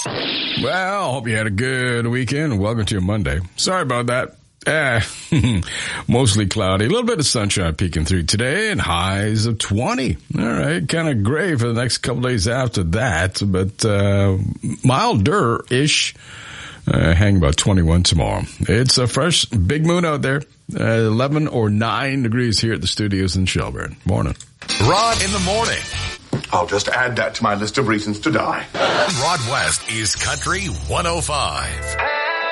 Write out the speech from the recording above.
Well, hope you had a good weekend. Welcome to your Monday. Sorry about that. Mostly cloudy. A little bit of sunshine peeking through today and highs of 20. All right. Kind of gray for the next couple days after that, but milder-ish. Hang about 21 tomorrow. It's a fresh big moon out there. 11 or 9 degrees here at the studios in Shelburne. Morning. Rod in the morning. I'll just add that to my list of reasons to die. Rod West is Country 105.